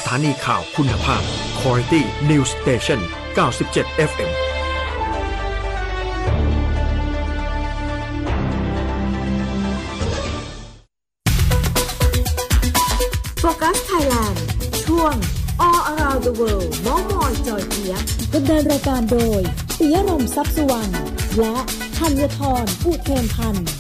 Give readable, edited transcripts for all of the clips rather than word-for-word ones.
ถานีข่าวคุณภาพ Quality News Station 97 FM โฟกัสไทยแลนด์ช่วง All Around the World น้องมอยจอยเจี๊ยบดำเนินรายการโดยปิยะรมทรัพย์สุวรรณและธัญธรอุเทมพันธ์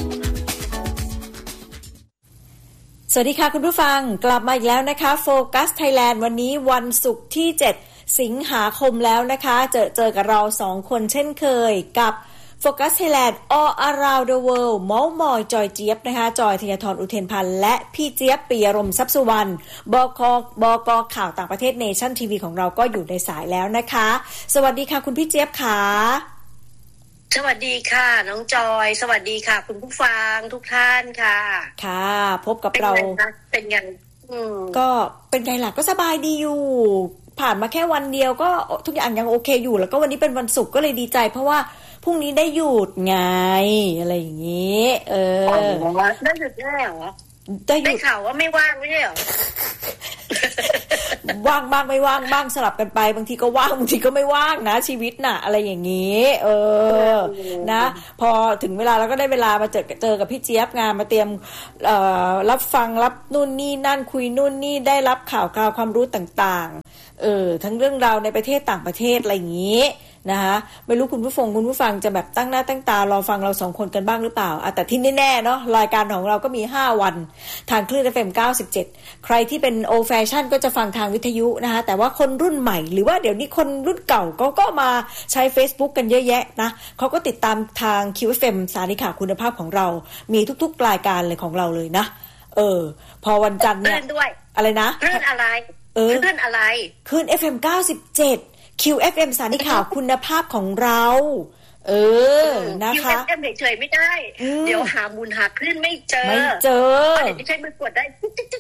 สวัสดีค่ะคุณผู้ฟังกลับมาอีกแล้วนะคะโฟกัสไทยแลนด์วันนี้วันศุกร์ที่7สิงหาคมแล้วนะคะเจอกับเรา2คนเช่นเคยกับโฟกัสไทยแลนด์ All Around the World เมาส์มอยจอยเจี๊ยบนะคะจอยธัญธรอุเทนพันธ์และพี่เจี๊ยบปิยรมทรัพย์สุวรรณบก.ข่าวต่างประเทศเนชั่นทีวีของเราก็อยู่ในสายแล้วนะคะสวัสดีค่ะคุณพี่เจี๊ยบค่ะสวัสดีค่ะน้องจอยสวัสดีค่ะคุณผู้ฟังทุกท่านค่ะค่ะพบกับเราเป็นไงก็เป็นไงล่ะก็สบายดีอยู่ผ่านมาแค่วันเดียวก็ทุกอย่างยังโอเคอยู่แล้วก็วันนี้เป็นวันศุกร์ก็เลยดีใจเพราะว่าพรุ่งนี้ได้หยุดไงอะไรอย่างงี้ได้หยุดแน่เหรอได้ข่าวว่าไม่ว่างไม่ใช่เหรอว่างบ้างไม่ว่างบ้างสลับกันไปบางทีก็ว่างบางทีก็ไม่ว่างนะชีวิตน่ะอะไรอย่างงี้นะพอถึงเวลาแล้วก็ได้เวลามาเจอกับพี่เจี๊ยบงานมาเตรียมรับฟังรับนู่นนี่นั่นคุยนู่นนี่ได้รับข่าวความรู้ต่างๆทั้งเรื่องราวในประเทศต่างประเทศอะไรอย่างงี้นะคะไม่รู้คุณผู้ฟังจะแบบตั้งหน้าตั้งตารอฟังเรา2คนกันบ้างหรือเปล่าแต่ที่แน่ๆเนาะรายการของเราก็มี5วันทางคลื่น FM 97ใครที่เป็นโอแฟชั่นก็จะฟังทางวิทยุนะคะแต่ว่าคนรุ่นใหม่หรือว่าเดี๋ยวนี้คนรุ่นเก่าก็มาใช้ Facebook กันเยอะแยะนะเขาก็ติดตามทาง QFM สถานีข่าวคุณภาพของเรามีทุกๆรายการเลยของเราเลยนะพอวันจันทร์เนี่ยอะไรนะคลื่นอะไรคลื่นอะไรคลื่น FM 97 QFM สถานีข่าวคุณภาพของเรานะคะ QFM เฉยๆไม่ได้เดี๋ยวหามูลหาคลื่นไม่เจอเดี๋ยวไม่ใช่มือกดได้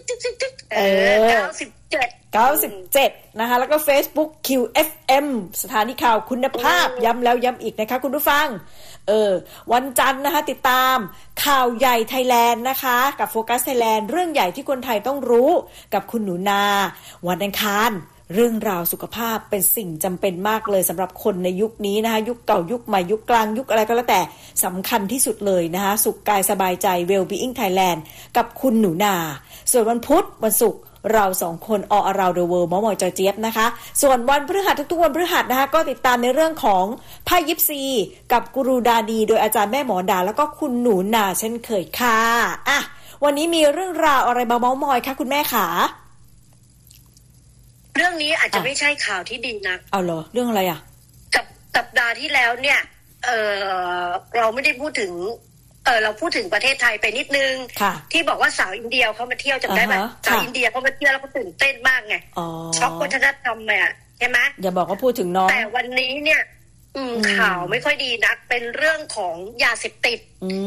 97นะคะแล้วก็ Facebook QFM สถานีข่าวคุณภาพย้ำแล้วย้ำอีกนะคะคุณผู้ฟังวันจันทร์นะคะติดตามข่าวใหญ่ไทยแลนด์นะคะกับโฟกัสไทยแลนด์เรื่องใหญ่ที่คนไทยต้องรู้กับคุณหนูนาวันอังคารเรื่องราวสุขภาพเป็นสิ่งจำเป็นมากเลยสำหรับคนในยุคนี้นะคะยุคเก่ายุคใหม่ยุคกลางยุคอะไรก็แล้วแต่สำคัญที่สุดเลยนะคะสุขกายสบายใจ Well-being Thailand กับคุณหนูนาส่วนวันพุธวันศุกร์เรา2คน All Around the World เมาส์มอยจอยเจี๊ยบนะคะส่วนวันพฤหัสทุกๆวันพฤหัสนะคะก็ติดตามในเรื่องของไพ่ยิปซีกับกูรูดานีโดยอาจารย์แม่หมอดาแล้วก็คุณหนูนาเช่นเคยค่ะวันนี้มีเรื่องราวอะไรมาเมาส์มอยคะคุณแม่ขาเรื่องนี้อาจจะไม่ใช่ข่าวที่ดีนะเอาเหรอเรื่องอะไรสัปดาห์ที่แล้วเนี่ยเราไม่ได้พูดถึงเราพูดถึงประเทศไทยไปนิดนึงที่บอกว่าสาวอินเดียเขามาเที่ยวจำได้ไหมสาวอินเดียเขามาเที่ยวแล้วเขาตื่นเต้นมากไงช็อกวัฒนธรรมใช่ไหมอย่าบอกว่าพูดถึงน้องแต่วันนี้เนี่ยข่าวไม่ค่อยดีนักเป็นเรื่องของยาเสพติด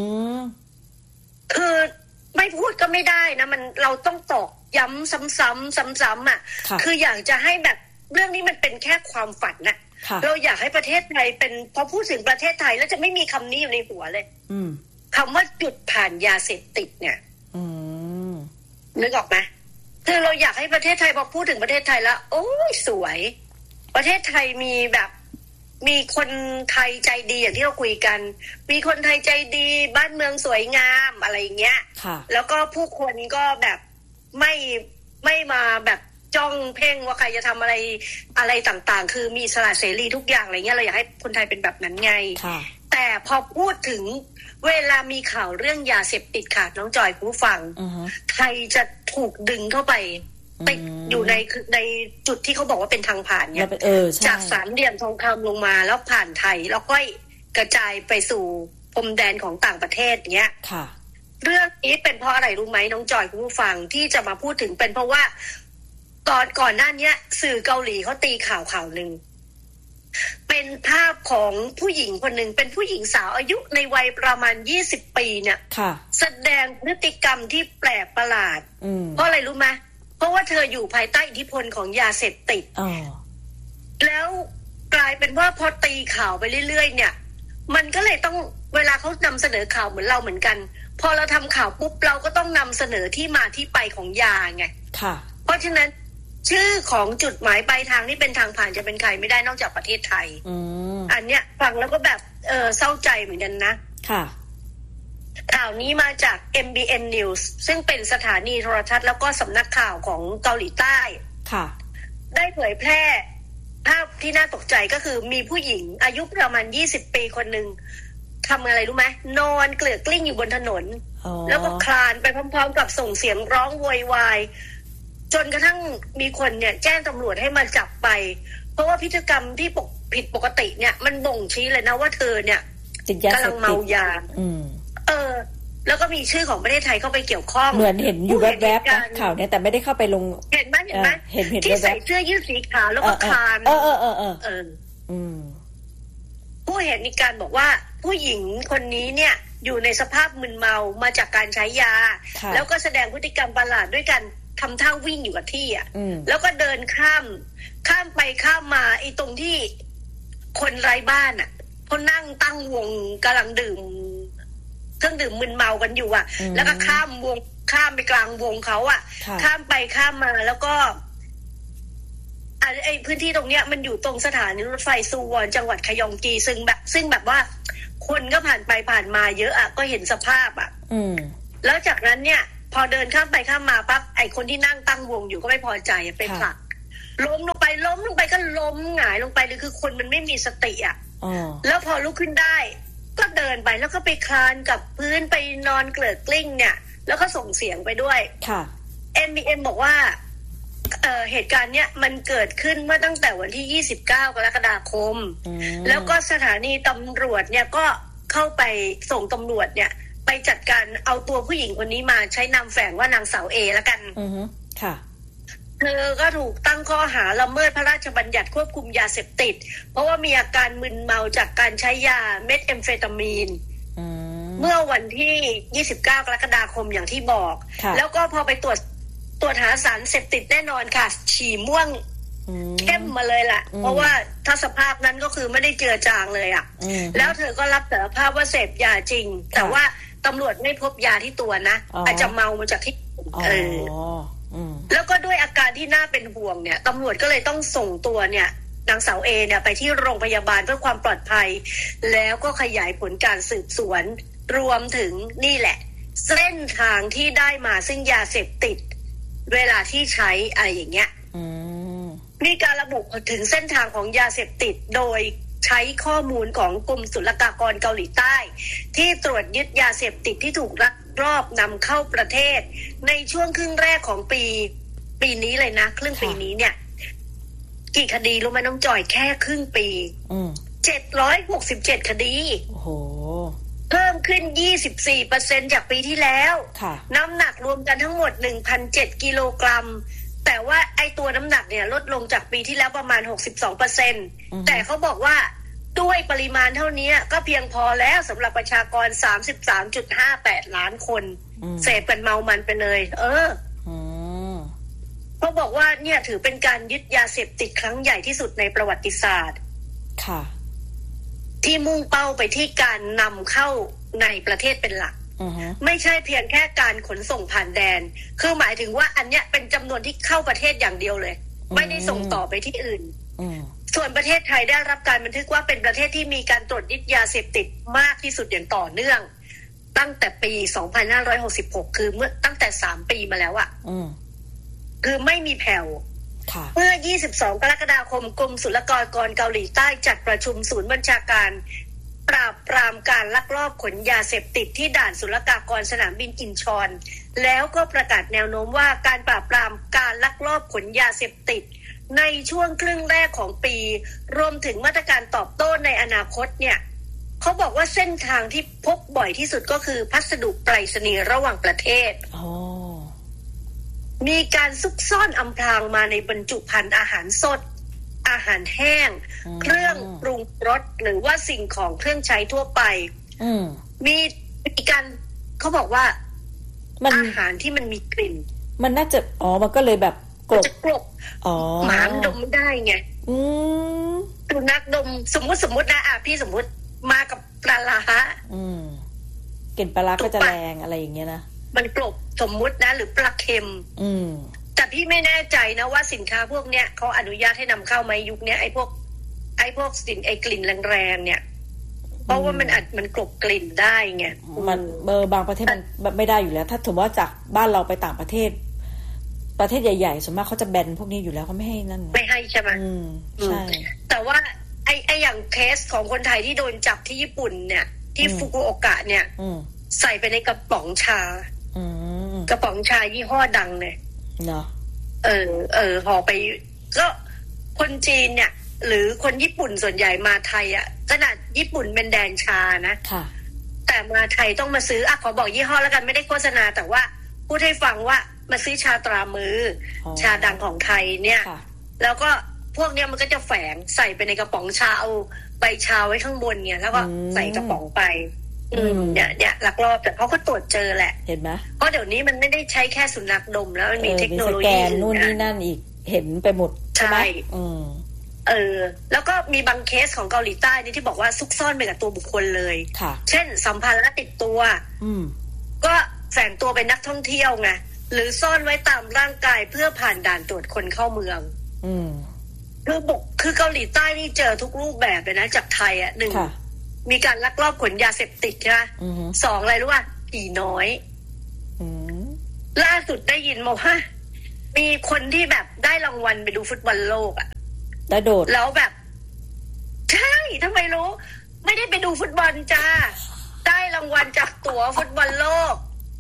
คือไม่พูดก็ไม่ได้นะมันเราต้องตอกย้ำซ้ำๆคืออยากจะให้แบบเรื่องนี้มันเป็นแค่ความฝันนะเราอยากให้ประเทศไทยเป็นพอพูดถึงประเทศไทยแล้วจะไม่มีคำนี้อยู่ในหัวเลยคำว่าจุดผ่านยาเสพติดเนี่ยนึกออกไหมคือเราอยากให้ประเทศไทยพอพูดถึงประเทศไทยแล้วโอ้ยสวยประเทศไทยมีแบบมีคนไทยใจดีอย่างที่เราคุยกันมีคนไทยใจดีบ้านเมืองสวยงามอะไรอย่างเงี้ยแล้วก็ผู้คนก็แบบไม่มาแบบจ้องเพ่งว่าใครจะทำอะไรต่างๆคือมีอิสระเสรีทุกอย่างอะไรเงี้ยเราอยากให้คนไทยเป็นแบบนั้นไงแต่พอพูดถึงเวลามีข่าวเรื่องยาเสพติดค่ะน้องจอยผู้ฟังไทยจะถูกดึงเข้าไปอยู่ในจุดที่เขาบอกว่าเป็นทางผ่านเนี่ยจากสามเหลี่ยมทองคำลงมาแล้วผ่านไทยแล้วก็กระจายไปสู่พรมแดนของต่างประเทศเงี้ยเรื่องนี้เป็นเพราะอะไรรู้ไหมน้องจอยคุณผู้ฟังที่จะมาพูดถึงเป็นเพราะว่าก่อนหน้านี้สื่อเกาหลีเขาตีข่าวหนึ่งเป็นภาพของผู้หญิงคนหนึ่งเป็นผู้หญิงสาวอายุในวัยประมาณ20 ปีเนี่ยแสดงพฤติกรรมที่แปลกประหลาดเพราะอะไรรู้ไหมเพราะว่าเธออยู่ภายใต้อิทธิพลของยาเสพติดแล้วกลายเป็นว่าพอตีข่าวไปเรื่อยๆเนี่ยมันก็เลยต้องเวลาเขานำเสนอข่าวเหมือนเราเหมือนกันพอเราทำข่าวปุ๊บเราก็ต้องนำเสนอที่มาที่ไปของยาไงเพราะฉะนั้นชื่อของจุดหมายปลายทางที่เป็นทางผ่านจะเป็นใครไม่ได้นอกจากประเทศไทยอันเนี้ยฟังแล้วก็แบบเศร้าใจเหมือนกันนะค่ะข่าวนี้มาจาก MBN News ซึ่งเป็นสถานีโทรทัศน์แล้วก็สำนักข่าวของเกาหลีใต้ค่ะได้เผยแพร่ภาพที่น่าตกใจก็คือมีผู้หญิงอายุประมาณ20 ปีคนหนึ่งทำอะไรรู้ไหมนอนเกลือกกลิ้งอยู่บนถนนแล้วก็คลานไปพร้อมๆกับส่งเสียงร้องโวยวายจนกระทั่งมีคนเนี่ยแจ้งตำรวจให้มาจับไปเพราะว่าพฤติกรรมที่ผิดปกติเนี่ยมันบ่งชี้เลยนะว่าเธอเนี่ยกำลังเมายาแล้วก็มีชื่อของประเทศไทยเข้าไปเกี่ยวข้องเหมือนเห็นอยู่แวบๆนะข่าวเนี่ยแต่ไม่ได้เข้าไปลงเห็นไหมเห็นที่ใส่เสื้อยืดสีขาวแล้วก็คลานผู้เห็นในการบอกว่าผู้หญิงคนนี้เนี่ยอยู่ในสภาพมึนเมามาจากการใช้ยาแล้วก็แสดงพฤติกรรมประหลาดด้วยกันทำท่าวิ่งอยู่กับที่แล้วก็เดินข้ามไปข้ามมาไอ้ตรงที่คนไร้บ้านเขานั่งตั้งวงกำลังดื่มเครื่องดื่มมึนเมากันอยู่แล้วก็ข้ามไปกลางวงเขาข้ามไปข้ามมาแล้วก็ไอ้พื้นที่ตรงเนี้ยมันอยู่ตรงสถานีรถไฟซูวอนจังหวัดคยองกีซึ่งแบบว่าคนก็ผ่านไปผ่านมาเยอะก็เห็นสภาพแล้วจากนั้นเนี่ยพอเดินข้ามไปข้ามมาปั๊บไอ้คนที่นั่งตั้งวงอยู่ก็ไม่พอใจไปผลักล้มลงไปก็ล้มหงายลงไปเลยคือคนมันไม่มีสติแล้วพอลุกขึ้นได้ก็เดินไปแล้วก็ไปคลานกับพื้นไปนอนเกลือกกลิ้งเนี่ยแล้วก็ส่งเสียงไปด้วยค่ะ MBN บอกว่าเหตุการณ์เนี้ยมันเกิดขึ้นเมื่อตั้งแต่วันที่29 กรกฎาคมแล้วก็สถานีตำรวจเนี่ยก็เข้าไปส่งตำรวจเนี่ยไปจัดการเอาตัวผู้หญิงคนนี้มาใช้นามแฝงว่านางสาวเอละกันค่ะเธอก็ถูกตั้งข้อหาละเมิดพระราชบัญญัติควบคุมยาเสพติดเพราะว่ามีอาการมึนเมาจากการใช้ยาเมทแอมเฟตามีนเมื่อวันที่29 กรกฎาคมอย่างที่บอกแล้วก็พอไปตรวจหาสารเสพติดแน่นอนค่ะฉี่ม่วงเข้มมาเลยล่ะเพราะว่าถ้าสภาพนั้นก็คือไม่ได้เจือจางเลยแล้วเธอก็รับสารภาพว่าเสพยาจริงแต่ว่าตำรวจไม่พบยาที่ตัวนะอาจจะเมามาจากที่แล้วก็ด้วยอาการที่น่าเป็นห่วงเนี่ยตำรวจก็เลยต้องส่งตัวเนี่ยนางสาวเอเนี่ยไปที่โรงพยาบาลเพื่อความปลอดภัยแล้วก็ขยายผลการสืบสวนรวมถึงนี่แหละเส้นทางที่ได้มาซึ่งยาเสพติดเวลาที่ใช้อะไรอย่างเงี้ยมีการระบุถึงเส้นทางของยาเสพติดโดยใช้ข้อมูลของกรมศุลกากรเกาหลีใต้ที่ตรวจยึดยาเสพติดที่ถูกลักลอบนำเข้าประเทศในช่วงครึ่งแรกของปีนี้เลยนะครึ่งปีนี้เนี่ยกี่คดีรู้ไหมน้องจอยแค่ครึ่งปี767 คดีโอ้โหเพิ่มขึ้น 24% จากปีที่แล้วน้ำหนักรวมกันทั้งหมด 1,007 กิโลกรัมแต่ว่าไอตัวน้ำหนักเนี่ยลดลงจากปีที่แล้วประมาณ 62% แต่เขาบอกว่าด้วยปริมาณเท่านี้ก็เพียงพอแล้วสำหรับประชากร 33.58 ล้านคนเสพกันเมามันไปเลยเขาบอกว่าเนี่ยถือเป็นการยึดยาเสพติดครั้งใหญ่ที่สุดในประวัติศาสตร์ค่ะที่มุ่งเป้าไปที่การนำเข้าในประเทศเป็นหลักไม่ใช่เพียงแค่การขนส่งผ่านแดนคือหมายถึงว่าอันเนี้ยเป็นจำนวนที่เข้าประเทศอย่างเดียวเลยไม่ได้ส่งต่อไปที่อื่นส่วนประเทศไทยได้รับการบันทึกว่าเป็นประเทศที่มีการตรวจยึดยาเสพติดมากที่สุดอย่างต่อเนื่องตั้งแต่ปี 2566 คือเมื่อตั้งแต่3 ปีมาแล้วคือไม่มีแผ่วเมื่อ 22 กรกฎาคมกรมศุลกากรเกาหลีใต้จัดประชุมศูนย์บัญชาการปราบปรามการลักลอบขนยาเสพติดที่ด่านศุลกากรสนามบินอินชอนแล้วก็ประกาศแนวโน้มว่าการปราบปรามการลักลอบขนยาเสพติดในช่วงครึ่งแรกของปีรวมถึงมาตรการตอบโต้ในอนาคตเนี่ยเขาบอกว่าเส้นทางที่พบบ่อยที่สุดก็คือพัสดุไปรษณีย์ระหว่างประเทศมีการซุกซ่อนอำพรางมาในบรรจุภัณฑ์อาหารสดอาหารแห้งเครื่องปรุงรสหรือว่าสิ่งของเครื่องใช้ทั่วไปมีการเขาบอกว่าอาหารที่มันมีกลิ่นมันน่าจะมันก็เลยแบบกลบหมาดมไม่ได้ไงสุนัขดมสมมุตินะพี่สมมุติมากับปลาร้ากลิ่นปลาร้าก็จะแรงอะไรอย่างเงี้ยนะมันกลบสมมุตินะหรือปลาเค็มแต่พี่ไม่แน่ใจนะว่าสินค้าพวกเนี้ยเขาอนุญาตให้นำเข้าไหมยุคเนี้ยไอ้พวกสิ่งไอ้กลิ่นแรงๆเนี่ยเพราะว่ามันกลบกลิ่นได้ไงมันบางประเทศมันไม่ได้อยู่แล้วถ้าถือว่าจากบ้านเราไปต่างประเทศใหญ่ๆส่วนมากเขาจะแบนพวกนี้อยู่แล้วเขาไม่ให้นั่นไม่ให้ใช่ไหมใช่แต่ว่าไอ้อย่างเคสของคนไทยที่โดนจับที่ญี่ปุ่นเนี่ยที่ฟุกุโอกะเนี่ยใส่ไปในกระป๋องชากระป๋องชายี่ห้อดังเลยเนาะห่อไปก็คนจีนเนี่ยหรือคนญี่ปุ่นส่วนใหญ่มาไทยอ่ะขนาดญี่ปุ่นเป็นแดนชานะแต่มาไทยต้องมาซื้อขอบอกยี่ห้อแล้วกันไม่ได้โฆษณาแต่ว่าพูดให้ฟังว่ามาซื้อชาตรามือชาดังของไทยเนี่ยแล้วก็พวกเนี้ยมันก็จะแฝงใส่ไปในกระป๋องชาเอาใบชาไว้ข้างบนเนี่ยแล้วก็ใส่กระป๋องไปเนี่ยลักลอบแต่เขาก็ตรวจเจอแหละเห็นไหมเพราะเดี๋ยวนี้มันไม่ได้ใช้แค่สุนัขดมแล้วมันมีเทคโนโลยีสแกนนู่นนี่นั่นอีกเห็นไปหมดใช่แล้วก็มีบางเคสของเกาหลีใต้นี่ที่บอกว่าซุกซ่อนไปกับตัวบุคคลเลยเช่นสัมภาระติดตัวก็แฝงตัวเป็นนักท่องเที่ยวไงหรือซ่อนไว้ตามร่างกายเพื่อผ่านด่านตรวจคนเข้าเมืองคือเกาหลีใต้นี่เจอทุกรูปแบบเลยนะจากไทยอ่ะหนึ่งมีการลักลอบขนยาเสพติดใช่ไหมสองอะไรรู้ป่ะผีน้อยล่าสุดได้ยินมาว่ามีคนที่แบบได้รางวัลไปดูฟุตบอลโลกอ่ะได้โดดแล้วแบบใช่ทำไมรู้ไม่ได้ไปดูฟุตบอลจ้าได้รางวัลจากตั๋วฟุตบอลโลก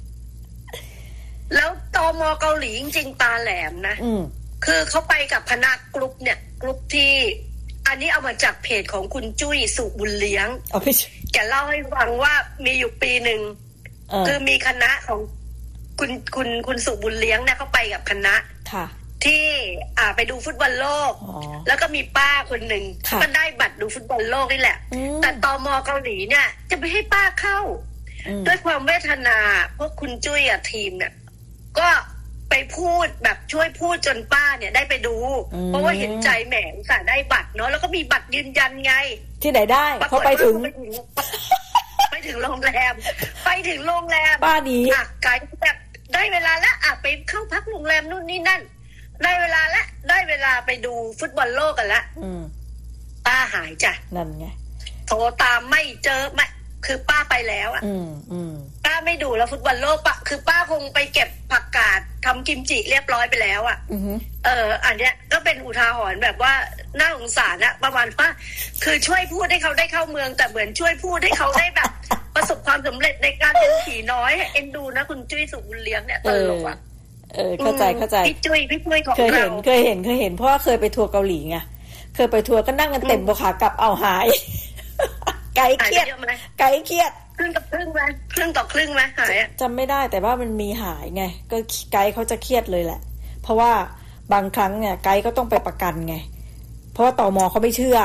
แล้วตม.เกาหลีจริงๆตาแหลมนะคือเขาไปกับคณะกรุ๊ปเนี่ยกรุ๊ปที่อันนี้เอามาจากเพจของคุณจุ้ยสุบุญเลี้ยงแกเล่าให้ฟังว่ามีอยู่ปีหนึ่งคือมีคณะของคุณสุบุญเลี้ยงเนี่ยเขาไปกับคณะที่ไปดูฟุตบอลโลกแล้วก็มีป้าคนหนึ่งก็ได้บัตรดูฟุตบอลโลกนี่แหละแต่ตม.เกาหลีเนี่ยจะไม่ให้ป้าเข้าด้วยความเวทนาพวกคุณจุ้ยทีมเนี่ยก็ไปพูดแบบช่วยพูดจนป้าเนี่ยได้ไปดูเพราะว่าเห็นใจแหมอุตส่าห์ได้บัตรเนาะแล้วก็มีบัตรยืนยันไงที่ไหนได้เขาไปถึงโรงแรมป้านี้ไกด์แบบได้เวลาแล้วไปเข้าพักโรงแรมนู่นนี่นั่นได้เวลาแล้วได้เวลาไปดูฟุตบอลโลกกันละป้าหายจ้ะนั่นไงโทรตามไม่เจอไม่คือป้าไปแล้วป้าไม่ดูแล้วฟุตบอลโลกป้าคือป้าคงไปเก็บผักกาดทำกิมจิเรียบร้อยไปแล้วอันเนี้ยก็เป็นอุทาหรณ์แบบว่าน่าสงสารนะประมาณว่าคือช่วยพูดให้เขาได้เข้าเมืองแต่เหมือนช่วยพูดให้เขาได้แบบประสบความสำเร็จในการเป็นผีน้อยเอ็นดูนะคุณจุ้ยสุบุญเลี้ยงเนี่ยตลกอ่ะเข้าใจพี่จุ้ยของเราเคยเห็นเพราะว่าเคยไปทัวร์เกาหลีไงเคยไปทัวร์ก็นั่งกันเต็มบนขากลับเอาหายไกด์เครียดครึ่งต่อครึ่งไหมหายจำไม่ได้แต่ว่ามันมีหายไงก็ไกด์เขาจะเครียดเลยแหละเพราะว่าบางครั้งเนี่ยไกด์ก็ต้องไปประกันไงเพราะว่าตม.เขาไม่เชื่อ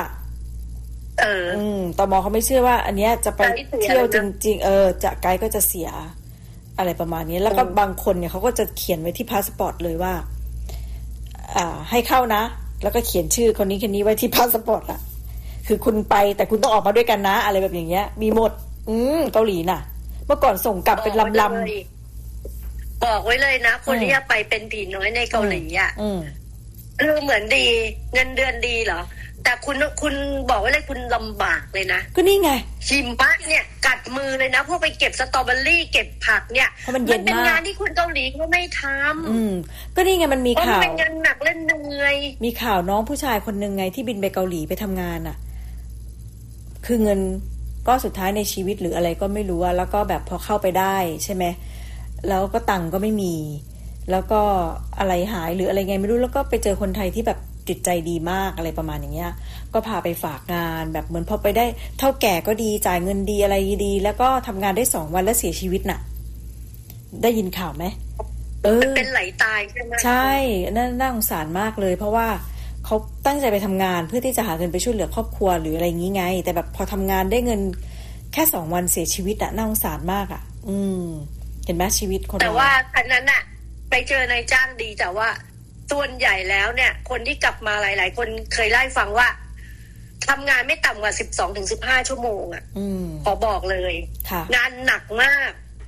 ตม.เขาไม่เชื่อว่าอันเนี้ยจะไปเที่ยวจริงๆจะไกด์ก็จะเสียอะไรประมาณนี้แล้วก็บางคนเนี่ยเขาก็จะเขียนไว้ที่พาสปอร์ตเลยว่าให้เข้านะแล้วก็เขียนชื่อคนนี้ไว้ที่พาสปอร์ตอ่ะคือคุณไปแต่คุณต้องออกมาด้วยกันนะอะไรแบบอย่างเงี้ยมีหมดเกาหลีน่ะเมื่อก่อนส่งกลับเป็นลำบอกไว้เลยนะคนที่จะไปเป็นผีน้อยในเกาหลีอ่ะคือเหมือนดีเงินเดือนดีเหรอแต่คุณบอกไว้เลยคุณลำบากเลยนะก็นี่ไงหิมะเนี่ยกัดมือเลยนะพวกไปเก็บสตรอเบอรี่เก็บผักเนี่ยมันเป็นงานที่คนเกาหลีเขาไม่ทำก็นี่ไงมันมีข่าวเป็นงานหนักเล่นเหนื่อยมีข่าวน้องผู้ชายคนนึงไงที่บินไปเกาหลีไปทำงานอ่ะคือเงินก็สุดท้ายในชีวิตหรืออะไรก็ไม่รู้แล้วก็แบบพอเข้าไปได้ใช่ไหมแล้วก็ตังค์ก็ไม่มีแล้วก็อะไรหายหรืออะไรไงไม่รู้แล้วก็ไปเจอคนไทยที่แบบจิตใจดีมากอะไรประมาณอย่างเงี้ยก็พาไปฝากงานแบบเหมือนพอไปได้เท่าแก่ก็ดีจ่ายเงินดีอะไรดีแล้วก็ทำงานได้2 วันแล้วเสียชีวิตน่ะได้ยินข่าวไหมเป็นไหลตายใช่ไหมใช่น่าสงสารมากเลยเพราะว่าเขาตั้งใจไปทำงานเพื่อที่จะหาเงินไปช่วยเหลือครอบครัวหรืออะไรงี้ไงแต่แบบพอทำงานได้เงินแค่2 วันเสียชีวิตน่ะน่าสงสารมากเห็นไหมชีวิตคนแต่ว่าอันนั้นน่ะไปเจอนายจ้างดีแต่ว่าส่วนใหญ่แล้วเนี่ยคนที่กลับมาหลายๆคนเคยเล่าให้ฟังว่าทำงานไม่ต่ำกว่า 12-15 ชั่วโมงขอบอกเลยงานหนักมาก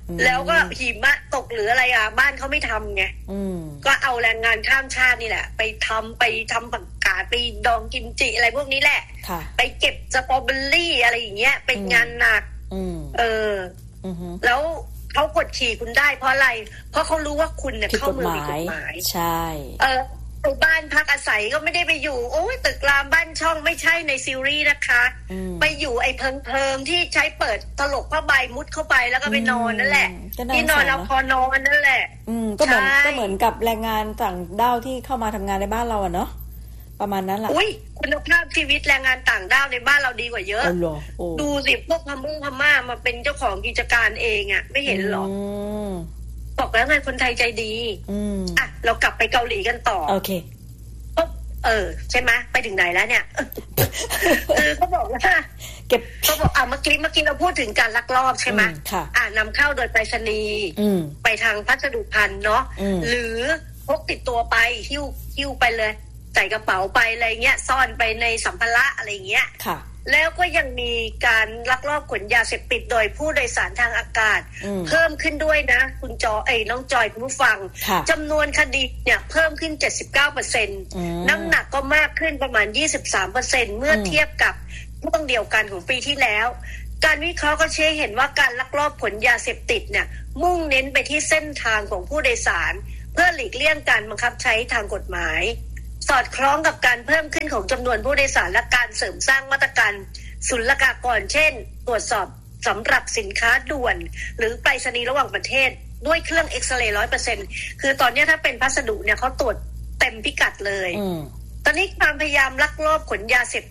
แล้วก็หิมะตกหรืออะไรบ้านเขาไม่ทำไงก็เอาแรงงานข้ามชาตินี่แหละไปทำผักกาดไปดองกิมจิอะไรพวกนี้แหละไปเก็บสตรอเบอรี่อะไรอย่างเงี้ยเป็นงานหนักแล้วเขากดขี่คุณได้เพราะอะไรเพราะเขารู้ว่าคุณเนี่ยเข้าเมืองผิดกฎหมายใช่ไปบ้านพักอาศัยก็ไม่ได้ไปอยู่โอ้ยตึกรามบ้านช่องไม่ใช่ในซีรีส์นะคะไปอยู่ไอ้เพิงที่ใช้เปิดตลกผ้าใบมุดเข้าไปแล้วก็ไปนอนนั่นแหละที่นอนเราพอนอนนั่นแหละก็เหมือนกับแรงงานต่างด้าวที่เข้ามาทำงานในบ้านเราอะเนาะประมาณนั้นแหละอุ้ยคุณภาพชีวิตแรงงานต่างด้าวในบ้านเราดีกว่าเยอะดูสิพวกพม่ามาเป็นเจ้าของกิจการเองอะไม่เห็นหรอบอกแล้วไงคนไทยใจดีอ่ะเรากลับไปเกาหลีกันต่อโอเคใช่ไหมไปถึงไหนแล้วเนี่ยเขาบอกว่าเขาบอกเมื่อกี้เราพูดถึงการลักลอบใช่ไหมนำเข้าโดยไปรษณีย์ไปทางพัสดุภัณฑ์เนาะหรือพกติดตัวไปหิ้วไปเลยใส่กระเป๋าไปอะไรเงี้ยซ่อนไปในสัมภาระอะไรเงี้ยแล้วก็ยังมีการลักลอบขนยาเสพติดโดยผู้โดยสารทางอากาศเพิ่มขึ้นด้วยนะคุณน้องจอยคุณผู้ฟังจำนวนคดีเนี่ยเพิ่มขึ้น 79% น้ำหนักก็มากขึ้นประมาณ 23% เมื่อเทียบกับช่วงเดียวกันของปีที่แล้วการวิเคราะห์ก็ชี้เห็นว่าการลักลอบขนยาเสพติดเนี่ยมุ่งเน้นไปที่เส้นทางของผู้โดยสารเพื่อหลีกเลี่ยงการบังคับใช้ทางกฎหมายสอดคล้องกับการเพิ่มขึ้นของจำนวนผู้โดยสารและการเสริมสร้างมาตรการศุลกากรเช่นตรวจสอบสำหรับสินค้าด่วนหรือไปรษณีย์ระหว่างประเทศด้วยเครื่องเอ็กซเรย์ 100% คือตอนนี้ถ้าเป็นพัสดุเนี่ยเขาตรวจเต็มพิกัดเลยตอนนี้ความพยายามลักลอบขนยาเสพ